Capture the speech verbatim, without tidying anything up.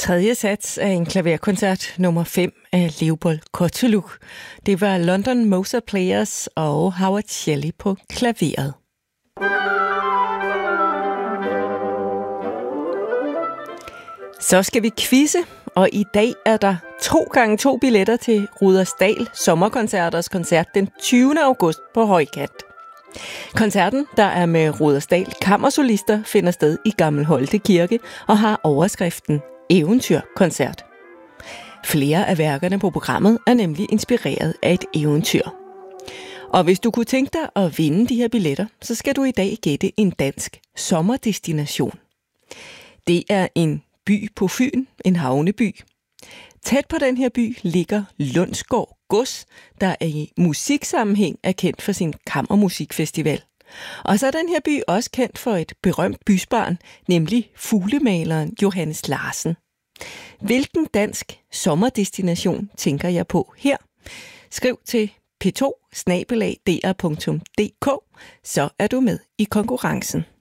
Tredje sats af en klaverkoncert nummer fem af Leopold Kozelluch. Det var London Mozart Players og Howard Shelley på klaveret. Så skal vi quizze, og i dag er der to gange to billetter til Rudersdal Sommerkoncerters koncert den tyvende august på Højkant. Koncerten, der er med Rudersdal Kammersolister, finder sted i Gammel Holte Kirke og har overskriften Eventyrkoncert. Flere af værkerne på programmet er nemlig inspireret af et eventyr. Og hvis du kunne tænke dig at vinde de her billetter, så skal du i dag gætte en dansk sommerdestination. Det er en by på Fyn, en havneby. Tæt på den her by ligger Lundsgård Gods, der er i musiksammenhæng er kendt for sin kammermusikfestival. Og så er den her by også kendt for et berømt bysbarn, nemlig fuglemaleren Johannes Larsen. Hvilken dansk sommerdestination tænker jeg på her? Skriv til p to bindestreg d r punktum d k, så er du med i konkurrencen.